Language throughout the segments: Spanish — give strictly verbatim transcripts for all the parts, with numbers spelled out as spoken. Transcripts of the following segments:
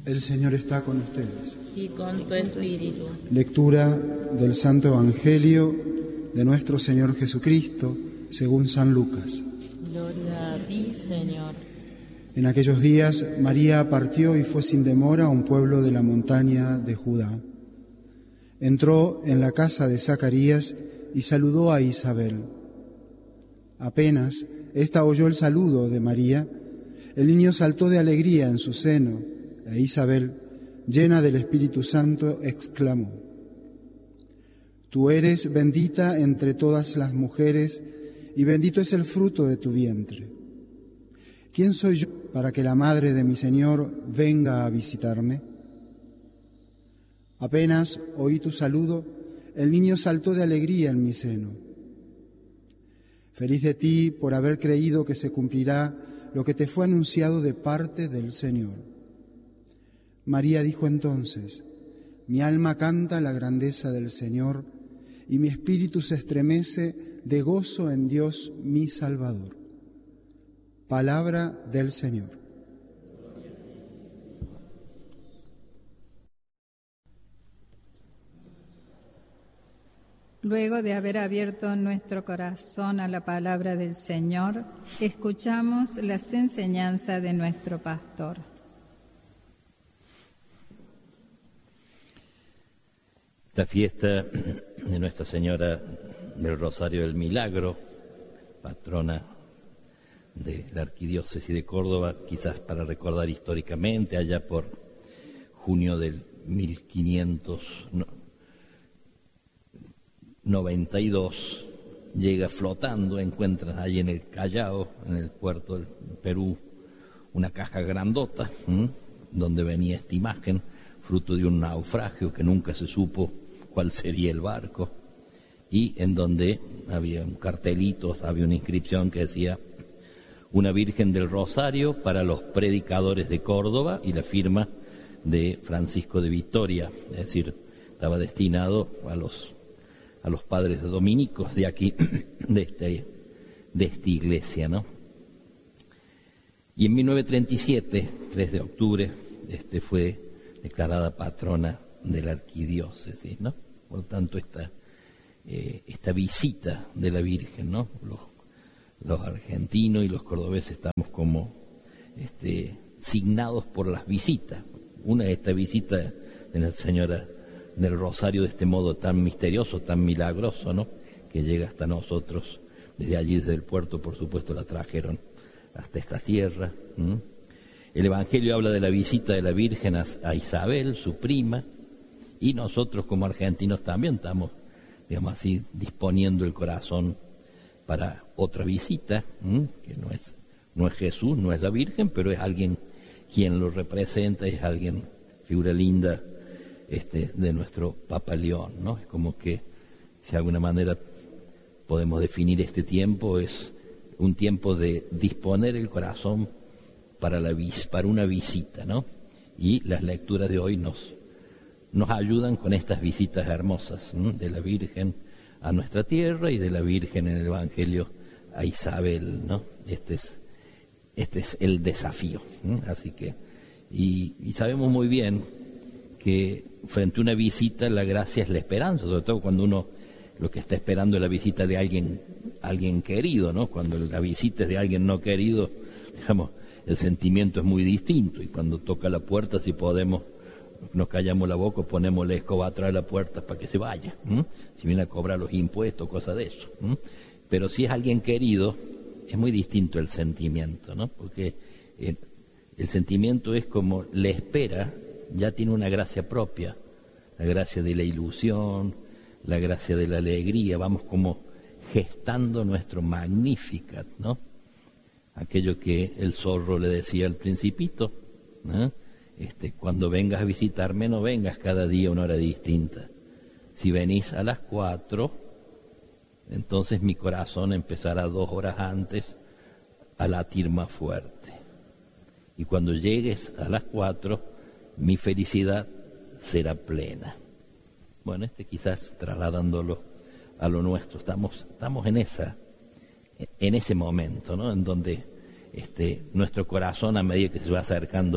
El Señor está con ustedes. Y con tu espíritu. Lectura del Santo Evangelio de nuestro Señor Jesucristo, según San Lucas. Gloria a ti, Señor. En aquellos días María partió y fue sin demora a un pueblo de la montaña de Judá. Entró en la casa de Zacarías y saludó a Isabel. Apenas ésta oyó el saludo de María, el niño saltó de alegría en su seno. E Isabel, llena del Espíritu Santo, exclamó: Tú eres bendita entre todas las mujeres, y bendito es el fruto de tu vientre. ¿Quién soy yo para que la madre de mi Señor venga a visitarme? Apenas oí tu saludo, el niño saltó de alegría en mi seno. Feliz de ti por haber creído que se cumplirá lo que te fue anunciado de parte del Señor. María dijo entonces: Mi alma canta la grandeza del Señor, y mi espíritu se estremece de gozo en Dios mi Salvador. Palabra del Señor. Luego de haber abierto nuestro corazón a la palabra del Señor, escuchamos las enseñanzas de nuestro pastor. Esta fiesta de Nuestra Señora del Rosario del Milagro, patrona de la Arquidiócesis de Córdoba, quizás para recordar históricamente, allá por junio del mil quinientos noventa y dos, llega flotando, encuentran ahí en el Callao, en el puerto del Perú, una caja grandota, ¿m? donde venía esta imagen, fruto de un naufragio que nunca se supo cuál sería el barco, y en donde había un cartelito, había una inscripción que decía: una Virgen del Rosario para los predicadores de Córdoba, y la firma de Francisco de Vitoria, es decir, estaba destinado a los, a los padres dominicos de aquí, de, este, de esta iglesia, ¿no? Y en mil novecientos treinta y siete, tres de octubre, este, fue declarada patrona de la arquidiócesis, ¿no? Por lo tanto, esta, eh, esta visita de la Virgen, ¿no? Los, los argentinos y los cordobeses estamos como este, signados por las visitas. Una es esta visita de la Señora del Rosario de este modo tan misterioso, tan milagroso, ¿no? Que llega hasta nosotros. Desde allí, desde el puerto, por supuesto, la trajeron hasta esta tierra. ¿Mm? El Evangelio habla de la visita de la Virgen a, a Isabel, su prima, y nosotros como argentinos también estamos, digamos así, disponiendo el corazón para otra visita, ¿m? que no es, no es Jesús, no es la Virgen, pero es alguien quien lo representa, es alguien, figura linda este, de nuestro Papa León, ¿no? Es como que, si de alguna manera podemos definir este tiempo, es un tiempo de disponer el corazón para, la, para una visita, ¿no? Y las lecturas de hoy nos, nos ayudan con estas visitas hermosas, ¿m? de la Virgen a nuestra tierra y de la Virgen en el Evangelio a Isabel, ¿no? Este es, este es el desafío, ¿m? Así que, y, y sabemos muy bien que frente a una visita la gracia es la esperanza, sobre todo cuando uno lo que está esperando es la visita de alguien, alguien querido, ¿no? Cuando la visita es de alguien no querido, digamos, el sentimiento es muy distinto, y cuando toca la puerta, si podemos, nos callamos la boca, ponemos la escoba atrás de la puerta para que se vaya, ¿m? Si viene a cobrar los impuestos, cosas de eso, ¿m? Pero si es alguien querido, es muy distinto el sentimiento, ¿no? Porque el, el sentimiento es como la espera, ya tiene una gracia propia, la gracia de la ilusión, la gracia de la alegría, vamos como gestando nuestro Magnificat, ¿no? Aquello que el zorro le decía al Principito, ¿eh? Este, cuando vengas a visitarme, no vengas cada día a una hora distinta. Si venís a las cuatro, entonces mi corazón empezará dos horas antes a latir más fuerte. Y cuando llegues a las cuatro, mi felicidad será plena. Bueno, este quizás trasladándolo a lo nuestro, estamos, estamos en esa, en ese momento, ¿no? En donde este, nuestro corazón, a medida que se va acercando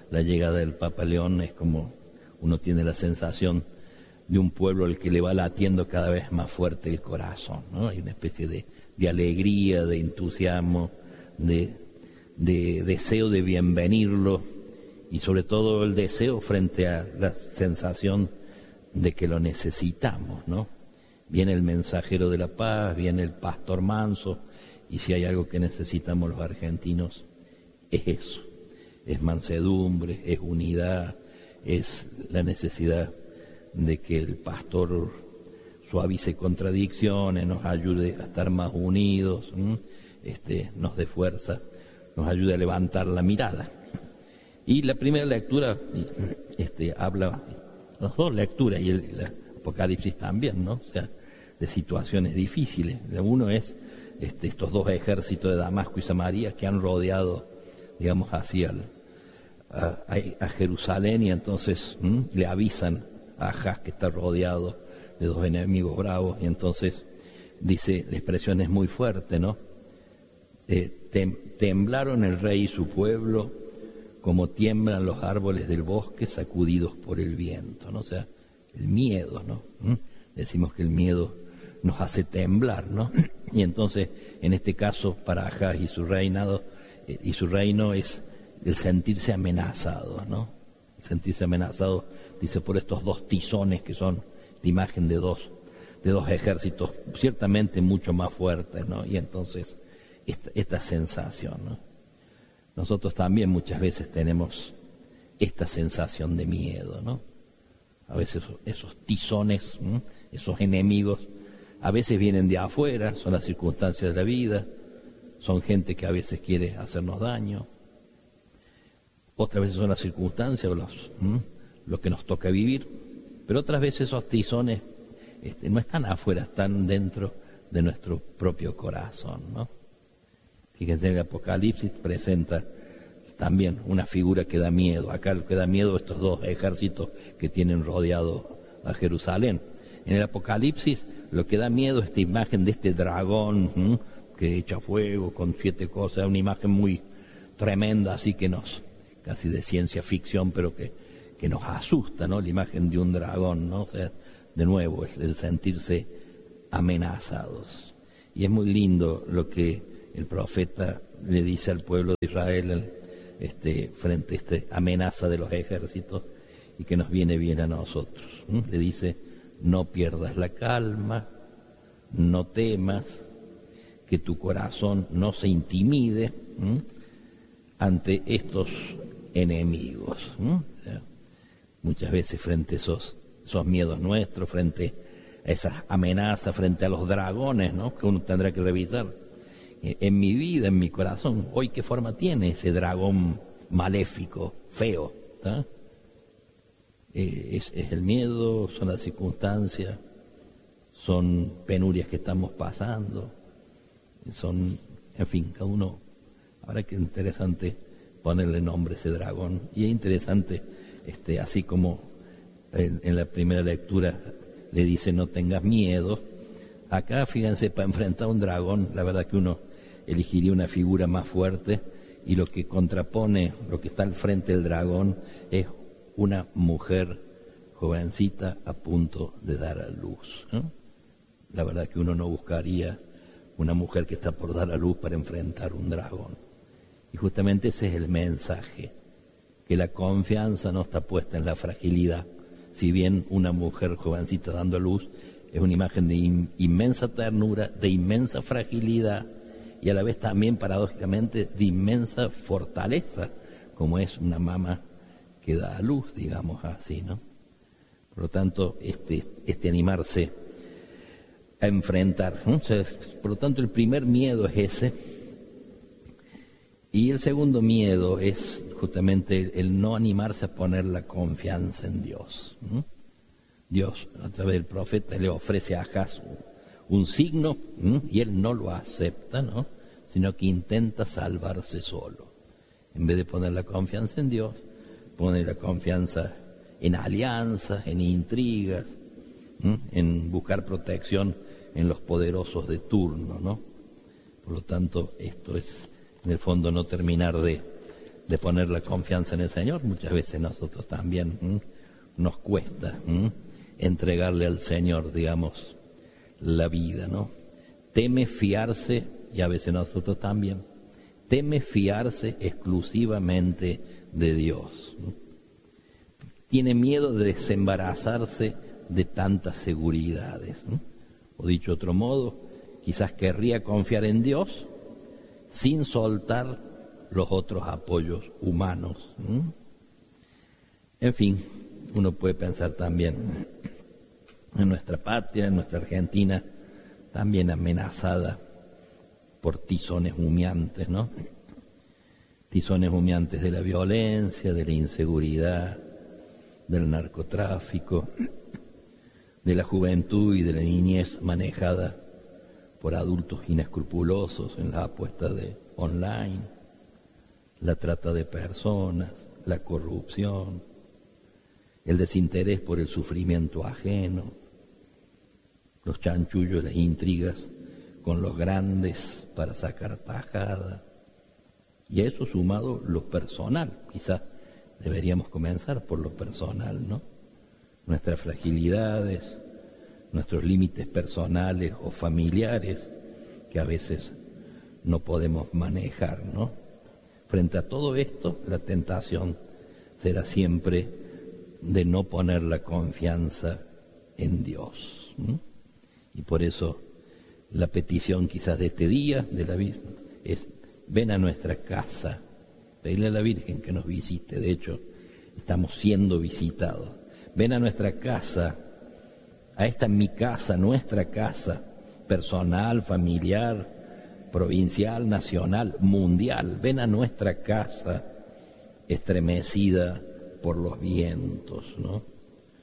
la llegada del Papa León es como uno tiene la sensación de un pueblo al que le va latiendo cada vez más fuerte el corazón, ¿no? Hay una especie de, de alegría, de entusiasmo, de, de deseo de bienvenirlo y sobre todo el deseo frente a la sensación de que lo necesitamos, ¿no? Viene el mensajero de la paz, viene el pastor manso, y si hay algo que necesitamos los argentinos es eso, es mansedumbre, es unidad, es la necesidad de que el pastor suavice contradicciones, nos ayude a estar más unidos, ¿m? este, nos dé fuerza, nos ayude a levantar la mirada. Y la primera lectura este, habla, las dos lecturas y el, el Apocalipsis también, ¿no? O sea, de situaciones difíciles. Uno es este, estos dos ejércitos de Damasco y Samaria que han rodeado, digamos, hacia el, a, a, a Jerusalén, y entonces ¿m? le avisan a Ahaz que está rodeado de dos enemigos bravos, y entonces dice, la expresión es muy fuerte, ¿no? Eh, tem, temblaron el rey y su pueblo como tiemblan los árboles del bosque sacudidos por el viento, ¿no? O sea, el miedo, ¿no? ¿Mm? Decimos que el miedo nos hace temblar, ¿no? Y entonces, en este caso, para Ahaz y su reinado, eh, y su reino es el sentirse amenazado, ¿no? El sentirse amenazado, dice, por estos dos tizones que son la imagen de dos, de dos ejércitos ciertamente mucho más fuertes, ¿no? Y entonces, esta, esta sensación, ¿no? Nosotros también muchas veces tenemos esta sensación de miedo, ¿no? A veces esos, esos tizones, ¿m? esos enemigos, a veces vienen de afuera, son las circunstancias de la vida, son gente que a veces quiere hacernos daño, otras veces son las circunstancias, los, ¿m? lo que nos toca vivir, pero otras veces esos tizones este, no están afuera, están dentro de nuestro propio corazón, ¿no? Fíjense, el Apocalipsis presenta también una figura que da miedo. Acá lo que da miedo estos dos ejércitos que tienen rodeado a Jerusalén. En el Apocalipsis lo que da miedo es esta imagen de este dragón ¿m? que echa fuego con siete cosas, una imagen muy tremenda, así que nos, casi de ciencia ficción, pero que, que nos asusta, ¿no? La imagen de un dragón, ¿no? O sea, de nuevo, es el sentirse amenazados. Y es muy lindo lo que el profeta le dice al pueblo de Israel este, frente a esta amenaza de los ejércitos y que nos viene bien a nosotros. ¿Mm? Le dice, no pierdas la calma, no temas, que tu corazón no se intimide ¿m? ante estos enemigos. ¿m? O sea, muchas veces frente a esos, esos miedos nuestros, frente a esas amenazas, frente a los dragones, ¿no? que uno tendrá que revisar. En mi vida, en mi corazón, hoy qué forma tiene ese dragón maléfico, feo, ¿tá? Eh, es, es el miedo, son las circunstancias, son penurias que estamos pasando, son, en fin, cada uno, ahora que es interesante ponerle nombre a ese dragón, y es interesante, este, así como en, en la primera lectura le dice no tengas miedo, acá fíjense, para enfrentar a un dragón, la verdad que uno elegiría una figura más fuerte, y lo que contrapone, lo que está al frente del dragón, es una mujer jovencita a punto de dar a luz, ¿no? La verdad que uno no buscaría una mujer que está por dar a luz para enfrentar un dragón. Y justamente ese es el mensaje, que la confianza no está puesta en la fragilidad. Si bien una mujer jovencita dando a luz es una imagen de in, inmensa ternura, de inmensa fragilidad, y a la vez también, paradójicamente, de inmensa fortaleza, como es una mamá que da a luz, digamos así, ¿no? Por lo tanto, este, este animarse a enfrentar, ¿no? O sea, por lo tanto, el primer miedo es ese, y el segundo miedo es justamente el, el no animarse a poner la confianza en Dios, ¿no? Dios, a través del profeta, le ofrece a Ahaz un signo, ¿m? y él no lo acepta, ¿no? Sino que intenta salvarse solo. En vez de poner la confianza en Dios, pone la confianza en alianzas, en intrigas, ¿m? en buscar protección en los poderosos de turno, ¿no? Por lo tanto, esto es, en el fondo, no terminar de, de poner la confianza en el Señor. Muchas veces nosotros también ¿m? nos cuesta ¿m? entregarle al Señor, digamos, la vida, ¿no? Teme fiarse, y a veces nosotros también, teme fiarse exclusivamente de Dios. ¿no? Tiene miedo de desembarazarse de tantas seguridades. ¿no? O dicho de otro modo, quizás querría confiar en Dios sin soltar los otros apoyos humanos. ¿no? En fin, uno puede pensar también en nuestra patria, en nuestra Argentina, también amenazada por tizones humeantes, ¿no? Tizones humeantes de la violencia, de la inseguridad, del narcotráfico, de la juventud y de la niñez manejada por adultos inescrupulosos en las apuestas de online, la trata de personas, la corrupción, el desinterés por el sufrimiento ajeno, los chanchullos, las intrigas con los grandes para sacar tajada. Y a eso sumado lo personal, quizás deberíamos comenzar por lo personal, ¿no? Nuestras fragilidades, nuestros límites personales o familiares que a veces no podemos manejar, ¿no? Frente a todo esto, la tentación será siempre de no poner la confianza en Dios, ¿no? Y por eso la petición quizás de este día de la Virgen es: ven a nuestra casa, pedirle a la Virgen que nos visite. De hecho, estamos siendo visitados. Ven a nuestra casa, a esta mi casa, nuestra casa, personal, familiar, provincial, nacional, mundial. Ven a nuestra casa estremecida por los vientos, ¿no?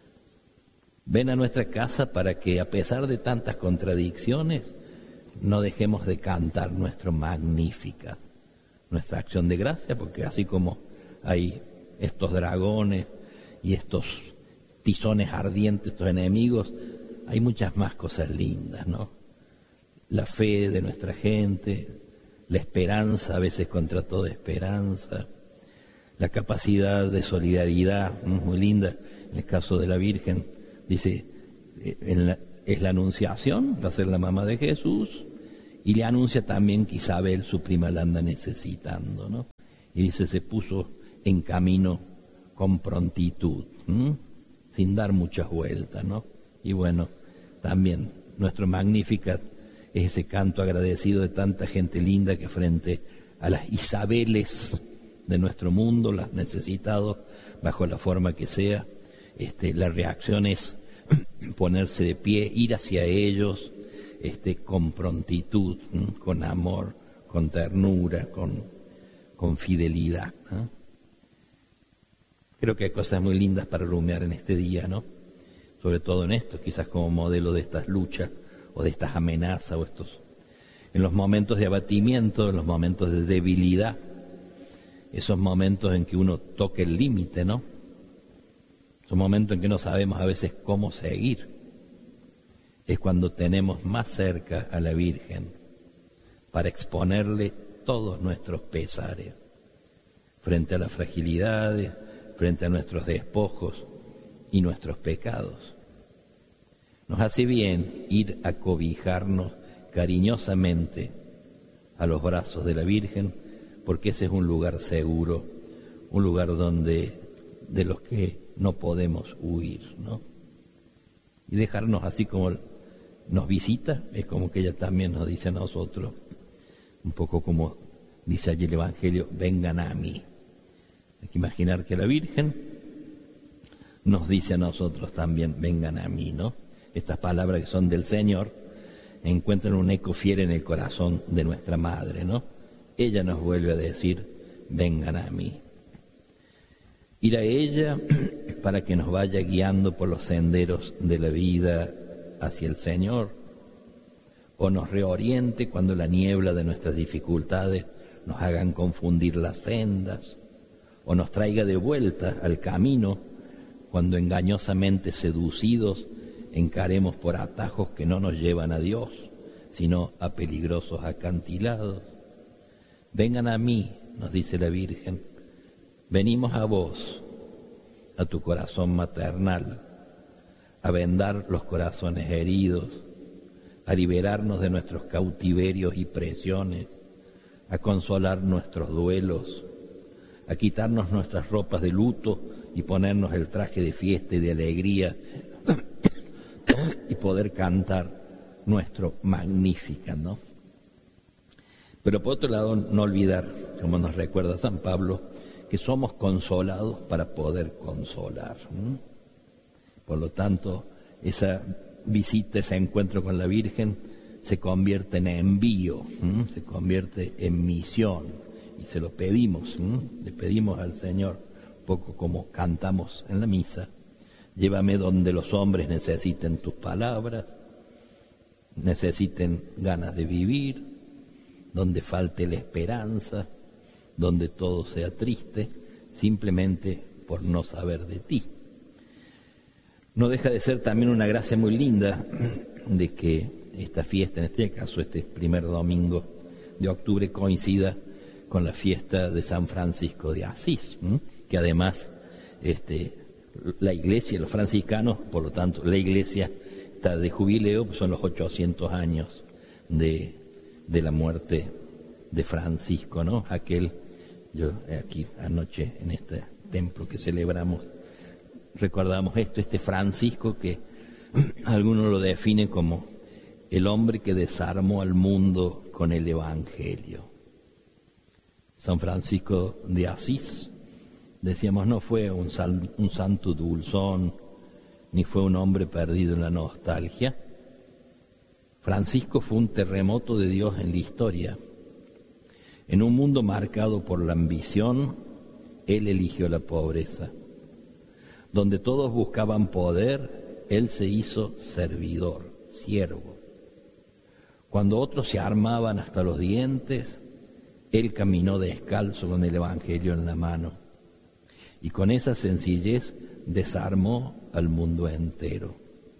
Ven a nuestra casa para que, a pesar de tantas contradicciones, no dejemos de cantar nuestro Magnificat, nuestra acción de gracia, porque así como hay estos dragones y estos tizones ardientes, estos enemigos, hay muchas más cosas lindas, ¿no? La fe de nuestra gente, la esperanza, a veces contra toda esperanza, la capacidad de solidaridad, muy linda, en el caso de la Virgen, dice, en la, es la Anunciación, va a ser la mamá de Jesús, y le anuncia también que Isabel, su prima, la anda necesitando, ¿no? Y dice, se puso en camino con prontitud, ¿m? sin dar muchas vueltas, ¿no? Y bueno, también nuestro Magnificat es ese canto agradecido de tanta gente linda que frente a las Isabeles de nuestro mundo, las necesitados, bajo la forma que sea, este, la reacción es ponerse de pie, ir hacia ellos, este, con prontitud, ¿m? con amor, con ternura, con, con fidelidad, ¿no? Creo que hay cosas muy lindas para rumiar en este día, ¿no? Sobre todo en esto, quizás como modelo de estas luchas o de estas amenazas o estos, en los momentos de abatimiento, en los momentos de debilidad, esos momentos en que uno toca el límite, ¿no? Esos momentos en que no sabemos a veces cómo seguir. Es cuando tenemos más cerca a la Virgen para exponerle todos nuestros pesares frente a las fragilidades, frente a nuestros despojos y nuestros pecados. Nos hace bien ir a cobijarnos cariñosamente a los brazos de la Virgen, porque ese es un lugar seguro, un lugar donde de los que no podemos huir, ¿no? Y dejarnos así como nos visita, es como que ella también nos dice a nosotros, un poco como dice allí el Evangelio, vengan a mí. Hay que imaginar que la Virgen nos dice a nosotros también, vengan a mí, ¿no? Estas palabras que son del Señor encuentran un eco fiel en el corazón de nuestra Madre, ¿no? Ella nos vuelve a decir, vengan a mí. Ir a ella para que nos vaya guiando por los senderos de la vida hacia el Señor, o nos reoriente cuando la niebla de nuestras dificultades nos hagan confundir las sendas, o nos traiga de vuelta al camino cuando engañosamente seducidos encaremos por atajos que no nos llevan a Dios, sino a peligrosos acantilados. Vengan a mí, nos dice la Virgen, venimos a vos, a tu corazón maternal, a vendar los corazones heridos, a liberarnos de nuestros cautiverios y presiones, a consolar nuestros duelos, a quitarnos nuestras ropas de luto y ponernos el traje de fiesta y de alegría y poder cantar nuestro Magnificat, ¿no? Pero por otro lado, no olvidar, como nos recuerda San Pablo, que somos consolados para poder consolar. ¿Mm? Por lo tanto, esa visita, ese encuentro con la Virgen se convierte en envío, ¿Mm? se convierte en misión, y se lo pedimos, ¿Mm? le pedimos al Señor, poco como cantamos en la misa: llévame donde los hombres necesiten tus palabras, necesiten ganas de vivir, donde falte la esperanza, donde todo sea triste, simplemente por no saber de ti. No deja de ser también una gracia muy linda de que esta fiesta, en este caso este primer domingo de octubre, coincida con la fiesta de San Francisco de Asís, ¿m? que además este, la iglesia, los franciscanos, por lo tanto la iglesia está de jubileo, pues son los ochocientos años de, de la muerte de Francisco, ¿no? Aquel, yo aquí anoche en este templo que celebramos, recordamos esto, este Francisco que algunos lo definen como el hombre que desarmó al mundo con el Evangelio. San Francisco de Asís, decíamos, no fue un, sal, un santo dulzón, ni fue un hombre perdido en la nostalgia. Francisco fue un terremoto de Dios en la historia. En un mundo marcado por la ambición, él eligió la pobreza. Donde todos buscaban poder, él se hizo servidor, siervo. Cuando otros se armaban hasta los dientes, él caminó descalzo con el Evangelio en la mano. Y con esa sencillez desarmó al mundo entero.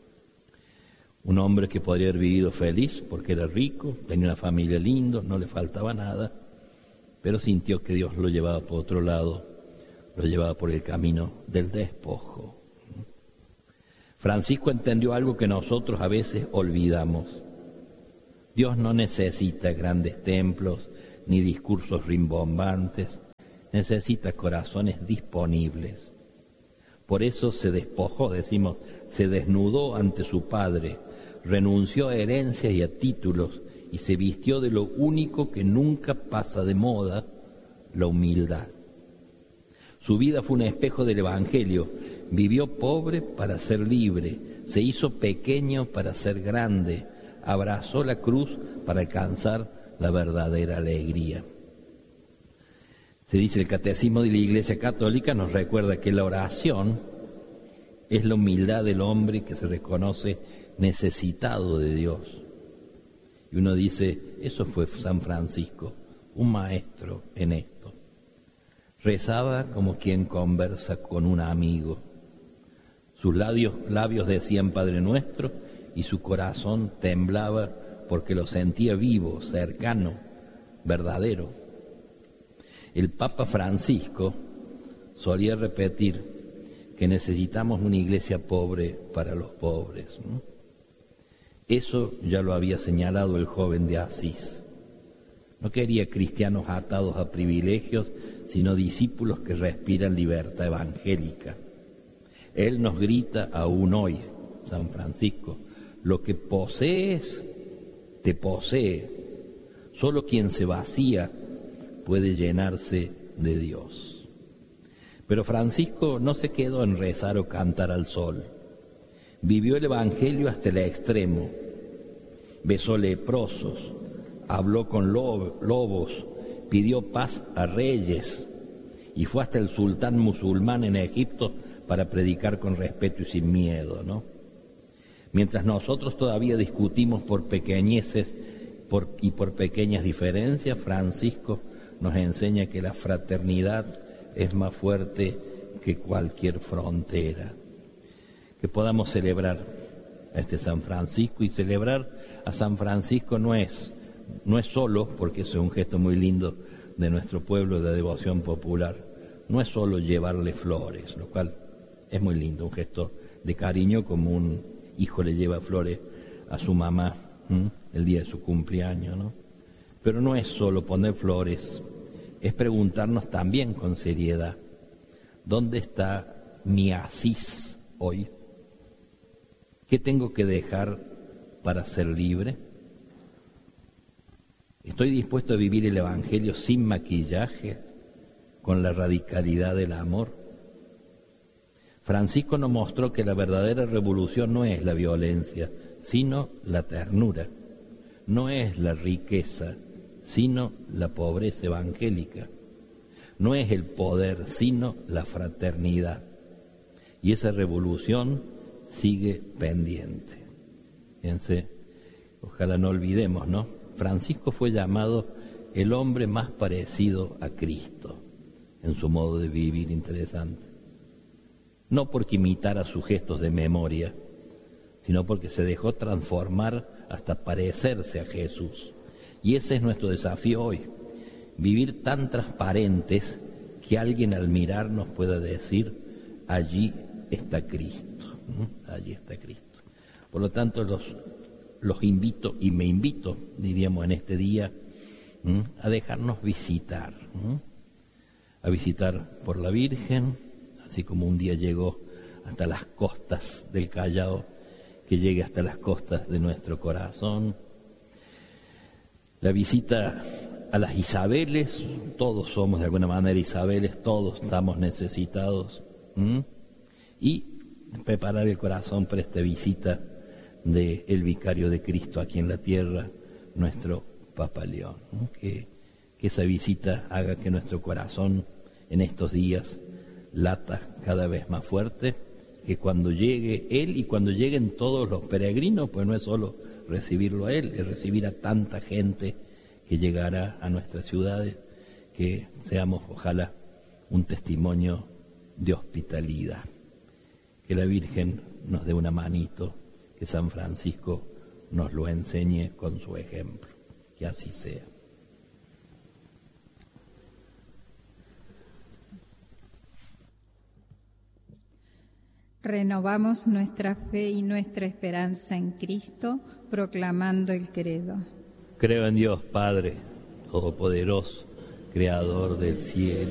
Un hombre que podría haber vivido feliz porque era rico, tenía una familia linda, no le faltaba nada, pero sintió que Dios lo llevaba por otro lado, lo llevaba por el camino del despojo. Francisco entendió algo que nosotros a veces olvidamos. Dios no necesita grandes templos ni discursos rimbombantes, necesita corazones disponibles. Por eso se despojó, decimos, se desnudó ante su Padre, renunció a herencias y a títulos y se vistió de lo único que nunca pasa de moda, la humildad. Su vida fue un espejo del Evangelio. Vivió pobre para ser libre, se hizo pequeño para ser grande, abrazó la cruz para alcanzar la verdadera alegría. Se dice, el Catecismo de la Iglesia Católica nos recuerda que la oración es la humildad del hombre que se reconoce necesitado de Dios. Y uno dice, eso fue San Francisco, un maestro en esto. Rezaba como quien conversa con un amigo. Sus labios, labios decían Padre Nuestro y su corazón temblaba porque lo sentía vivo, cercano, verdadero. El Papa Francisco solía repetir que necesitamos una iglesia pobre para los pobres, ¿no? Eso ya lo había señalado el joven de Asís. No quería cristianos atados a privilegios, sino discípulos que respiran libertad evangélica. Él nos grita aún hoy, San Francisco, lo que posees, te posee. Solo quien se vacía puede llenarse de Dios. Pero Francisco no se quedó en rezar o cantar al sol. Vivió el Evangelio hasta el extremo. Besó leprosos, habló con lobos, pidió paz a reyes y fue hasta el sultán musulmán en Egipto para predicar con respeto y sin miedo, ¿no? Mientras nosotros todavía discutimos por pequeñeces por, y por pequeñas diferencias, Francisco nos enseña que la fraternidad es más fuerte que cualquier frontera. Que podamos celebrar a este San Francisco, y celebrar a San Francisco no es, no es solo, porque eso es un gesto muy lindo de nuestro pueblo, de devoción popular, no es solo llevarle flores, lo cual es muy lindo, un gesto de cariño como un hijo le lleva flores a su mamá ¿m? el día de su cumpleaños, ¿no? Pero no es solo poner flores, es preguntarnos también con seriedad, ¿dónde está mi Asís hoy? ¿Qué tengo que dejar para ser libre? ¿Estoy dispuesto a vivir el Evangelio sin maquillaje, con la radicalidad del amor? Francisco nos mostró que la verdadera revolución no es la violencia, sino la ternura. No es la riqueza, sino la pobreza evangélica. No es el poder, sino la fraternidad. Y esa revolución sigue pendiente. Fíjense, ojalá no olvidemos, ¿no? Francisco fue llamado el hombre más parecido a Cristo en su modo de vivir interesante. No porque imitara sus gestos de memoria, sino porque se dejó transformar hasta parecerse a Jesús. Y ese es nuestro desafío hoy, vivir tan transparentes que alguien al mirarnos pueda decir, allí está Cristo, ¿Mm? allí está Cristo. Por lo tanto, los, los invito y me invito, diríamos en este día, ¿Mm? a dejarnos visitar, ¿Mm? a visitar por la Virgen, así como un día llegó hasta las costas del Callao, que llegue hasta las costas de nuestro corazón. La visita a las Isabeles, todos somos de alguna manera Isabeles, todos estamos necesitados. ¿Mm? Y preparar el corazón para esta visita del Vicario de Cristo aquí en la tierra, nuestro Papa León. ¿Mm? Que, que esa visita haga que nuestro corazón en estos días lata cada vez más fuerte, que cuando llegue Él y cuando lleguen todos los peregrinos, pues no es solo recibirlo a Él, es recibir a tanta gente que llegará a nuestras ciudades, que seamos ojalá un testimonio de hospitalidad. Que la Virgen nos dé una manito, que San Francisco nos lo enseñe con su ejemplo, que así sea. Renovamos nuestra fe y nuestra esperanza en Cristo, proclamando el credo. Creo en Dios Padre Todopoderoso, Creador del cielo